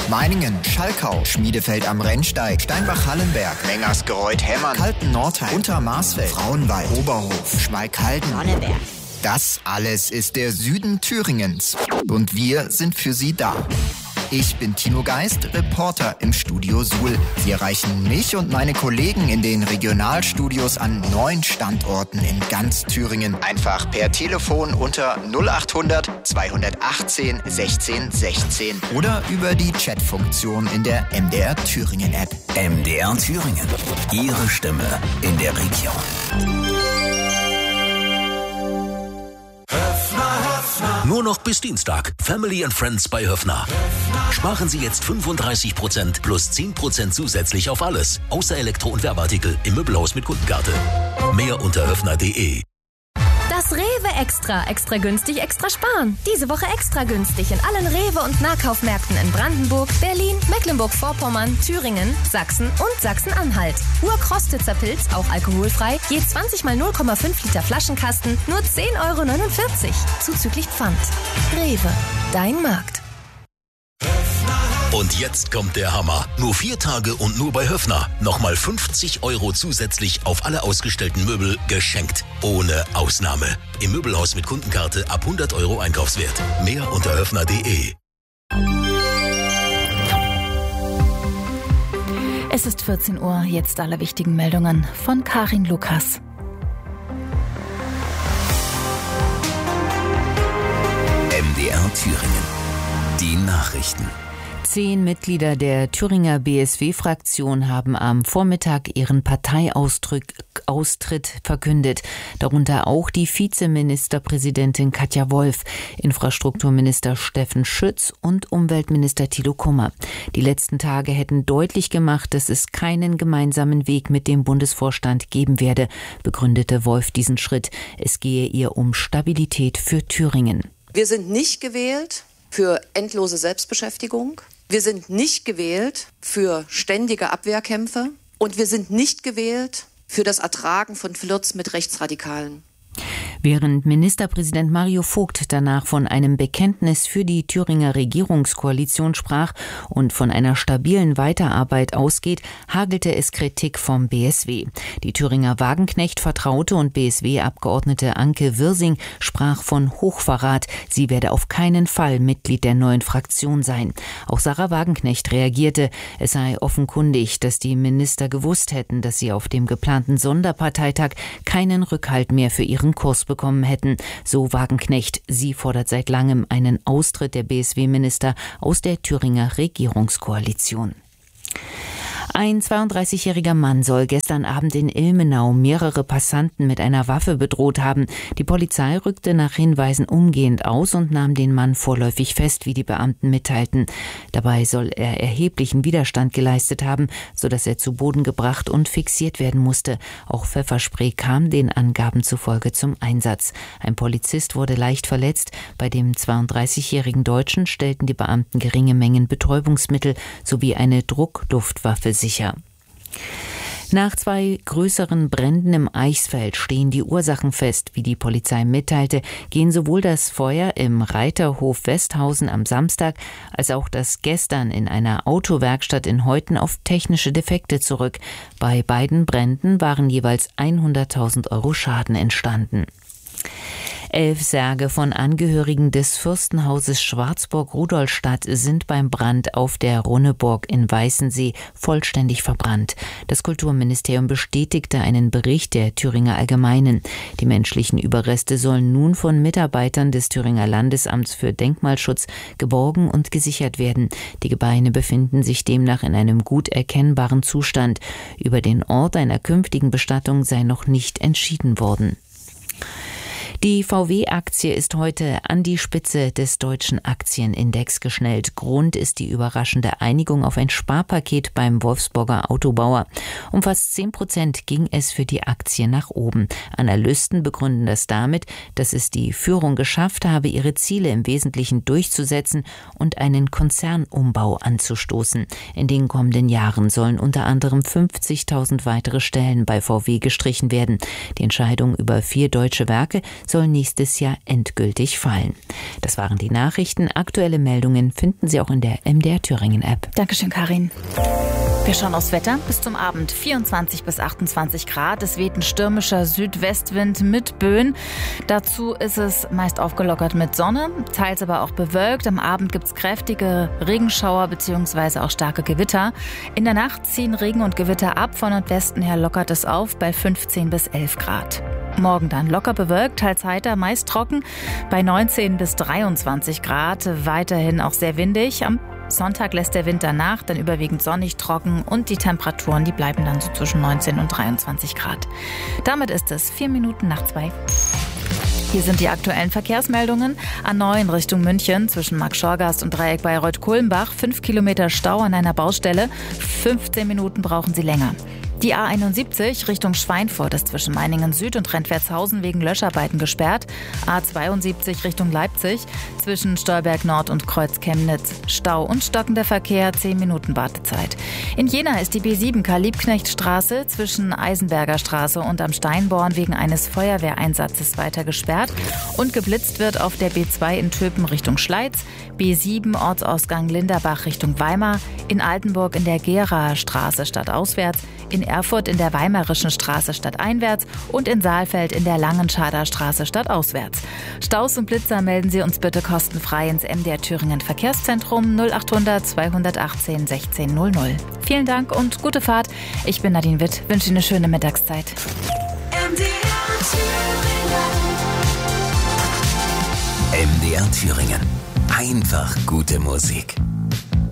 Meiningen, Schalkau, Schmiedefeld am Rennsteig, Steinbach-Hallenberg, Mengersgereuth-Hemmern, Kalten-Nordheim, Untermarsfeld, Frauenwald, Oberhof, Schmalkalden, Sonneberg. Das alles ist der Süden Thüringens. Und wir sind für Sie da. Ich bin Tino Geist, Reporter im Studio Suhl. Sie erreichen mich und meine Kollegen in den Regionalstudios an 9 Standorten in ganz Thüringen. Einfach per Telefon unter 0800 218 16 16 oder über die Chatfunktion in der MDR Thüringen App. MDR Thüringen. Ihre Stimme in der Region. Nur noch bis Dienstag. Family and Friends bei Höffner. Sparen Sie jetzt 35% plus 10% zusätzlich auf alles. Außer Elektro- und Werbeartikel im Möbelhaus mit Kundenkarte. Mehr unter höffner.de. Das Rewe Extra. Extra günstig, extra sparen. Diese Woche extra günstig in allen Rewe- und Nahkaufmärkten in Brandenburg, Berlin, Mecklenburg-Vorpommern, Thüringen, Sachsen und Sachsen-Anhalt. Urkrostitzer Pilz, auch alkoholfrei, je 20 mal 0,5 Liter Flaschenkasten, nur 10,49 €. Zuzüglich Pfand. Rewe, dein Markt. Und jetzt kommt der Hammer. Nur 4 Tage und nur bei Höffner. Nochmal 50 € zusätzlich auf alle ausgestellten Möbel geschenkt. Ohne Ausnahme. Im Möbelhaus mit Kundenkarte ab 100 € Einkaufswert. Mehr unter höffner.de. Es ist 14 Uhr, jetzt alle wichtigen Meldungen von Karin Lukas. MDR Thüringen. Die Nachrichten. 10 Mitglieder der Thüringer BSW-Fraktion haben am Vormittag ihren Parteiaustritt verkündet. Darunter auch die Vizeministerpräsidentin Katja Wolf, Infrastrukturminister Steffen Schütz und Umweltminister Thilo Kummer. Die letzten Tage hätten deutlich gemacht, dass es keinen gemeinsamen Weg mit dem Bundesvorstand geben werde, begründete Wolf diesen Schritt. Es gehe ihr um Stabilität für Thüringen. Wir sind nicht gewählt für endlose Selbstbeschäftigung. Wir sind nicht gewählt für ständige Abwehrkämpfe. Und wir sind nicht gewählt für das Ertragen von Flirts mit Rechtsradikalen. Während Ministerpräsident Mario Vogt danach von einem Bekenntnis für die Thüringer Regierungskoalition sprach und von einer stabilen Weiterarbeit ausgeht, hagelte es Kritik vom BSW. Die Thüringer Wagenknecht-Vertraute und BSW-Abgeordnete Anke Wirsing sprach von Hochverrat. Sie werde auf keinen Fall Mitglied der neuen Fraktion sein. Auch Sarah Wagenknecht reagierte. Es sei offenkundig, dass die Minister gewusst hätten, dass sie auf dem geplanten Sonderparteitag keinen Rückhalt mehr für ihren Kurs bekommen hätten. So Wagenknecht. Sie fordert seit langem einen Austritt der BSW-Minister aus der Thüringer Regierungskoalition. Ein 32-jähriger Mann soll gestern Abend in Ilmenau mehrere Passanten mit einer Waffe bedroht haben. Die Polizei rückte nach Hinweisen umgehend aus und nahm den Mann vorläufig fest, wie die Beamten mitteilten. Dabei soll er erheblichen Widerstand geleistet haben, sodass er zu Boden gebracht und fixiert werden musste. Auch Pfefferspray kam den Angaben zufolge zum Einsatz. Ein Polizist wurde leicht verletzt. Bei dem 32-jährigen Deutschen stellten die Beamten geringe Mengen Betäubungsmittel sowie eine Druckluftwaffe sicher. Nach 2 größeren Bränden im Eichsfeld stehen die Ursachen fest. Wie die Polizei mitteilte, gehen sowohl das Feuer im Reiterhof Westhausen am Samstag als auch das gestern in einer Autowerkstatt in Heuthen auf technische Defekte zurück. Bei beiden Bränden waren jeweils 100.000 € Schaden entstanden. 11 Särge von Angehörigen des Fürstenhauses Schwarzburg-Rudolstadt sind beim Brand auf der Runneburg in Weißensee vollständig verbrannt. Das Kulturministerium bestätigte einen Bericht der Thüringer Allgemeinen. Die menschlichen Überreste sollen nun von Mitarbeitern des Thüringer Landesamts für Denkmalschutz geborgen und gesichert werden. Die Gebeine befinden sich demnach in einem gut erkennbaren Zustand. Über den Ort einer künftigen Bestattung sei noch nicht entschieden worden. Die VW-Aktie ist heute an die Spitze des deutschen Aktienindex geschnellt. Grund ist die überraschende Einigung auf ein Sparpaket beim Wolfsburger Autobauer. Um fast 10% ging es für die Aktie nach oben. Analysten begründen das damit, dass es die Führung geschafft habe, ihre Ziele im Wesentlichen durchzusetzen und einen Konzernumbau anzustoßen. In den kommenden Jahren sollen unter anderem 50.000 weitere Stellen bei VW gestrichen werden. Die Entscheidung über 4 deutsche Werke soll nächstes Jahr endgültig fallen. Das waren die Nachrichten. Aktuelle Meldungen finden Sie auch in der MDR Thüringen App. Dankeschön, Karin. Wir schauen aufs Wetter. Bis zum Abend 24 bis 28 Grad. Es weht ein stürmischer Südwestwind mit Böen. Dazu ist es meist aufgelockert mit Sonne, teils aber auch bewölkt. Am Abend gibt es kräftige Regenschauer bzw. auch starke Gewitter. In der Nacht ziehen Regen und Gewitter ab. Von Nordwesten her lockert es auf bei 15 bis 11 Grad. Morgen dann locker bewölkt, teils heiter, meist trocken bei 19 bis 23 Grad. Weiterhin auch sehr windig. Am Sonntag lässt der Wind danach, dann überwiegend sonnig, trocken und die Temperaturen, die bleiben dann so zwischen 19 und 23 Grad. Damit ist es 4 Minuten nach 2. Hier sind die aktuellen Verkehrsmeldungen. A9 Richtung München zwischen Markt-Schorgast und Dreieck Bayreuth-Kulmbach. 5 Kilometer Stau an einer Baustelle. 15 Minuten brauchen Sie länger. Die A71 Richtung Schweinfurt ist zwischen Meiningen Süd und Rentwertshausen wegen Löscharbeiten gesperrt. A72 Richtung Leipzig zwischen Stolberg Nord und Kreuz Chemnitz. Stau und stockender Verkehr, 10 Minuten Wartezeit. In Jena ist die B7 Karl-Liebknecht-Straße zwischen Eisenberger Straße und am Steinborn wegen eines Feuerwehreinsatzes weiter gesperrt. Und geblitzt wird auf der B2 in Töpen Richtung Schleiz, B7 Ortsausgang Linderbach Richtung Weimar, in Altenburg in der Geraer Straße stadtauswärts, in Erfurt in der Weimarischen Straße stadteinwärts und in Saalfeld in der Langenschader Straße stadtauswärts. Staus und Blitzer melden Sie uns bitte kostenfrei ins MDR Thüringen Verkehrszentrum 0800 218 1600. Vielen Dank und gute Fahrt. Ich bin Nadine Witt, wünsche Ihnen eine schöne Mittagszeit. MDR Thüringen. Einfach gute Musik.